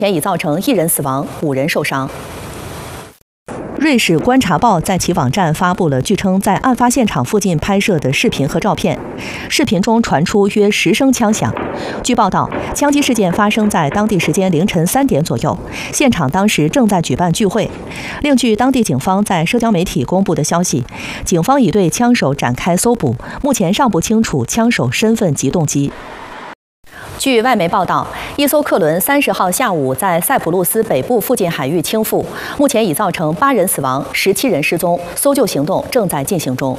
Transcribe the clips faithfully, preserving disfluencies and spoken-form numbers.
已造成一人死亡，五人受伤。 瑞士观察报在其网站发布了据称在案发现场附近拍摄的视频和照片，视频中传出约十声枪响。据报道，枪击事件发生在当地时间凌晨三点左右，现场当时正在举办聚会。另据当地警方在社交媒体公布的消息，警方已对枪手展开搜捕，目前尚不清楚枪手身份及动机。 据外媒报道，一艘客轮三十号下午在塞浦路斯北部附近海域倾覆，目前已造成八人死亡，十七人失踪，搜救行动正在进行中。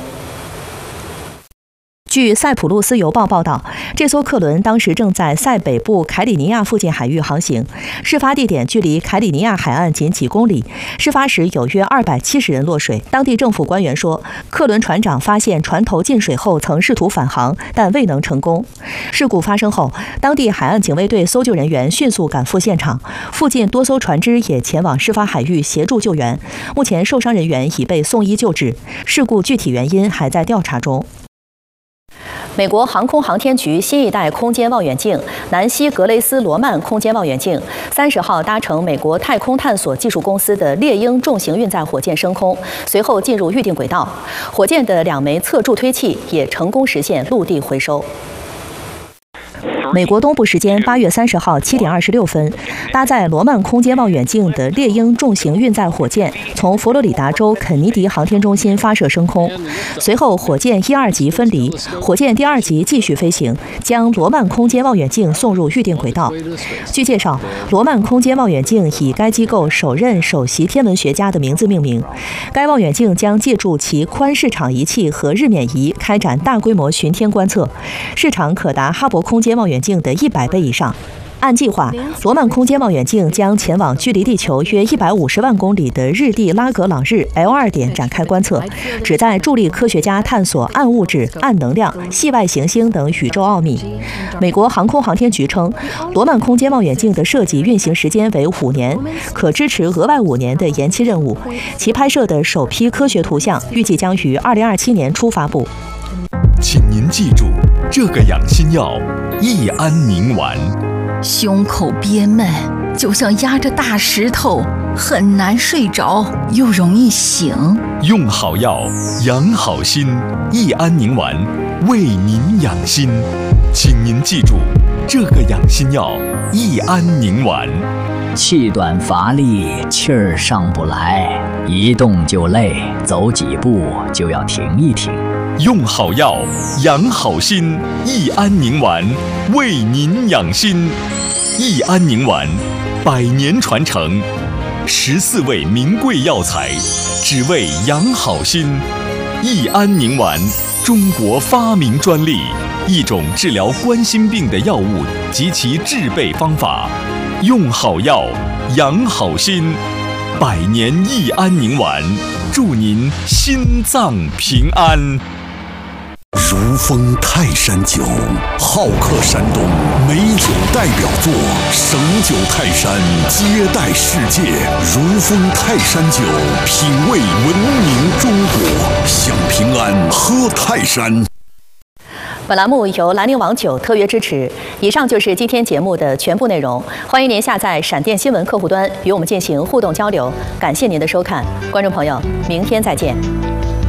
据塞浦路斯邮报报道，这艘客轮当时正在塞北部凯里尼亚附近海域航行，事发地点距离凯里尼亚海岸仅几公里。事发时有约二百七十人落水。当地政府官员说，客轮船长发现船头进水后曾试图返航，但未能成功。事故发生后，当地海岸警卫队搜救人员迅速赶赴现场，附近多艘船只也前往事发海域协助救援。目前受伤人员已被送医救治，事故具体原因还在调查中。 美国航空航天局新一代空间望远镜南希格雷斯罗曼空间望远镜三十号搭乘美国太空探索技术公司的猎鹰重型运载火箭升空，随后进入预定轨道。火箭的两枚侧助推器也成功实现陆地回收。 美国东部时间八月三十号七点二十六分，搭载罗曼空间望远镜的猎鹰重型运载火箭从佛罗里达州肯尼迪航天中心发射升空，随后火箭一二级分离，火箭第二级继续飞行，将罗曼空间望远镜送入预定轨道。据介绍，罗曼空间望远镜以该机构首任首席天文学家的名字命名。该望远镜将借助其宽视场仪器和日冕仪开展大规模巡天观测，视场可达哈勃空间望远镜的一百倍以上。按计划，罗曼空间望远镜将前往距离地球约一百五十万公里的日地拉格朗日 L 二 点展开观测，旨在助力科学家探索暗物质、暗能量、系外行星等宇宙奥秘。美国航空航天局称，罗曼空间望远镜的设计运行时间为五年，可支持额外五年的延期任务。其拍摄的首批科学图像预计将于二零二七年初发布。 请您记住，这个养心药益安宁丸。 胸口憋闷，就像压着大石头，很难睡着，又容易醒。 用好药，养好心，益安宁丸为您养心。请您记住，这个养心药益安宁丸。 气短乏力，气儿上不来，一动就累，走几步就要停一停。 用好药，养好心，益安宁丸为您养心。益安宁丸，百年传承，十四味名贵药材，只为养好心。益安宁丸，中国发明专利，一种治疗冠心病的药物及其制备方法。用好药，养好心，百年益安宁丸，祝您心脏平安。 如风泰山酒，好客山东，美酒代表作，省酒泰山，接待世界。如风泰山酒，品味文明中国，享平安，喝泰山。 本栏目由兰陵王酒特约支持。以上就是今天节目的全部内容，欢迎您下载闪电新闻客户端与我们进行互动交流。感谢您的收看，观众朋友，明天再见。